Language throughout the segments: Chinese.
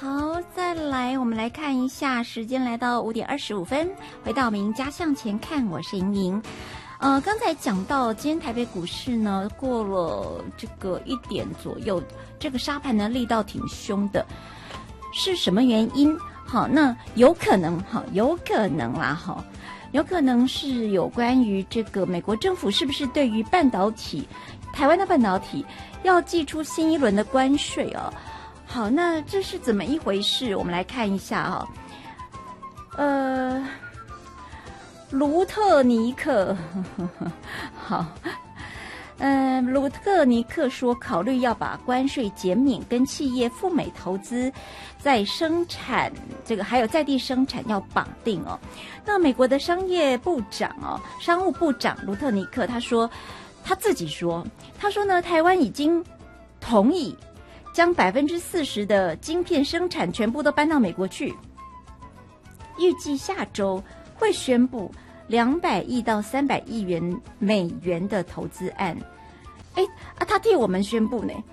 好，再来我们来看一下，时间来到5:25，回到名家向前看，我是莹莹。刚才讲到今天台北股市呢，过了这个1点左右，这个沙盘呢力道挺凶的，是什么原因？好，那有可能啦，有可能是有关于这个美国政府是不是对于半导体，台湾的半导体要祭出新一轮的关税哦。好，那这是怎么一回事？我们来看一下卢特尼克，好，卢特尼克说，考虑要把关税减免跟企业赴美投资，在生产这个还有在地生产要绑定哦。那美国的商务部长卢特尼克他自己说呢，台湾已经同意将40%的晶片生产全部都搬到美国去，预计下周会宣布200亿到300亿美元的投资案。他替我们宣布呢。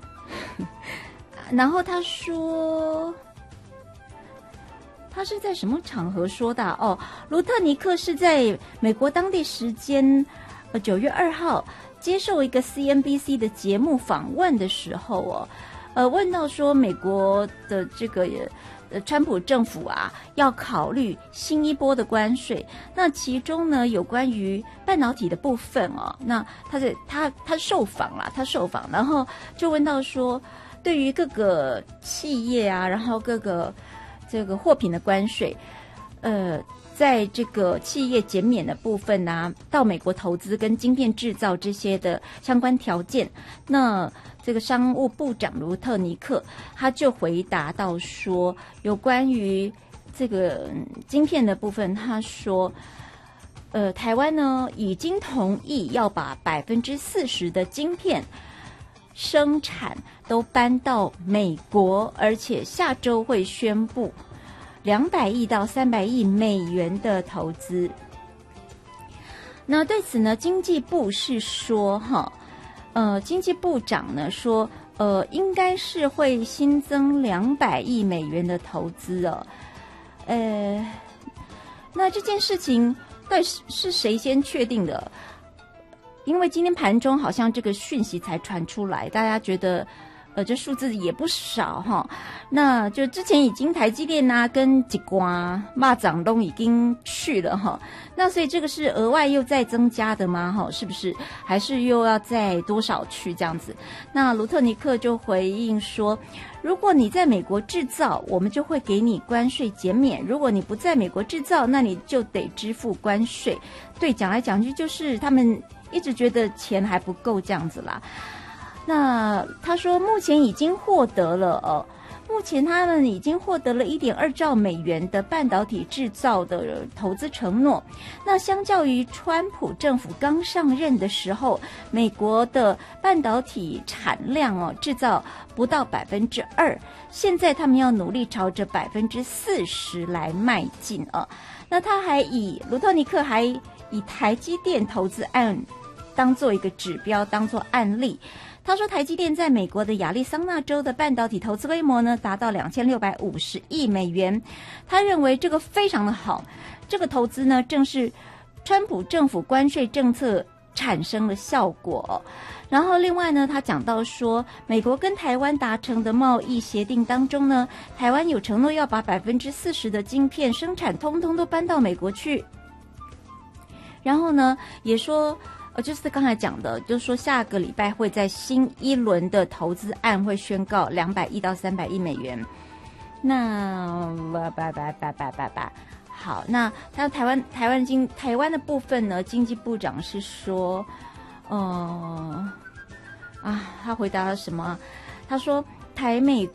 然后他说，他是在什么场合说的？卢特尼克是在美国当地时间9月2号接受一个 CNBC 的节目访问的时候问到说美国的这个川普政府要考虑新一波的关税，那其中呢有关于半导体的部分那他受访，然后就问到说，对于各个企业然后各个这个货品的关税，在这个企业减免的部分到美国投资跟晶片制造这些的相关条件，那这个商务部长卢特尼克他就回答到说，有关于这个晶片的部分，他说台湾呢已经同意要把40%的晶片生产都搬到美国，而且下周会宣布200亿到300亿美元的投资。那对此呢，经济部是说经济部长呢说，应该是会新增200亿美元的投资那这件事情到底是谁先确定的？因为今天盘中好像这个讯息才传出来，大家觉得这数字也不少那就之前已经台积电跟一瓜蚂蚱都已经去了那所以这个是额外又再增加的吗是不是？还是又要再多少去这样子？那卢特尼克就回应说，如果你在美国制造，我们就会给你关税减免；如果你不在美国制造，那你就得支付关税。对，讲来讲去就是他们一直觉得钱还不够这样子啦。那他说目前已经获得了目前他们已经获得了1.2兆美元的半导体制造的投资承诺。那相较于川普政府刚上任的时候，美国的半导体产量制造不到2%，现在他们要努力朝着40%来迈进那卢特尼克还以台积电投资案当做一个指标，当做案例。他说，台积电在美国的亚利桑那州的半导体投资规模呢，达到2650亿美元。他认为这个非常的好，这个投资呢，正是川普政府关税政策产生了效果然后另外呢，他讲到说，美国跟台湾达成的贸易协定当中呢，台湾有承诺要把40%的晶片生产通通都搬到美国去。然后呢，也说就是刚才讲的，就是说下个礼拜会在新一轮的投资案会宣告200亿到300亿美元。那好，那他台湾的部分呢，经济部长是说，他回答了什么？他说台美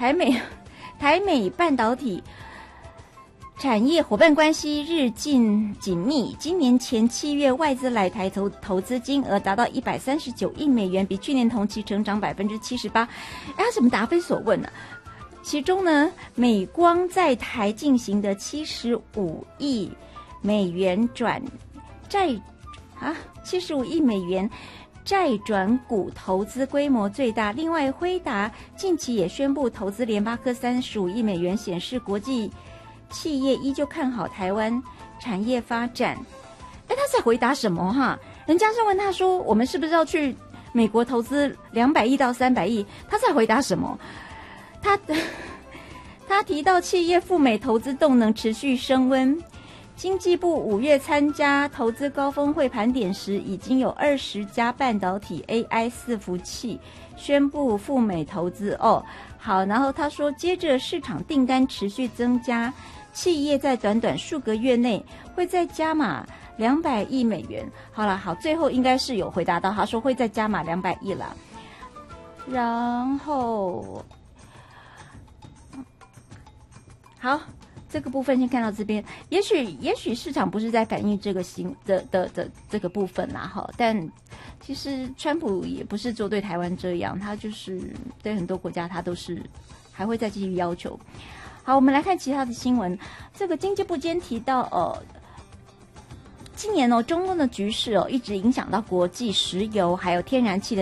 半导体产业伙伴关系日进紧密，今年前7月外资来台投资金额达到139亿美元，比去年同期成长78%。他怎么答非所问呢？其中呢，美光在台进行的75亿美元75亿美元债转股投资规模最大。另外，辉达近期也宣布投资联发科35亿美元，显示国际企业依旧看好台湾产业发展。他在回答什么哈？人家是问他说，我们是不是要去美国投资200亿到300亿？他在回答什么？他提到企业赴美投资动能持续升温。经济部5月参加投资高峰会盘点时，已经有20家半导体 AI 伺服器宣布赴美投资哦。好，然后他说，接着市场订单持续增加，企业在短短数个月内会再加码200亿美元。好了，好，最后应该是有回答到，他说会再加码200亿啦。然后，好。这个部分先看到这边，也许市场不是在反映这个的这个部分啦哈，但其实川普也不是做对台湾这样，他就是对很多国家他都是还会再继续要求。好，我们来看其他的新闻。这个经济部今天提到今年中东的局势一直影响到国际石油还有天然气的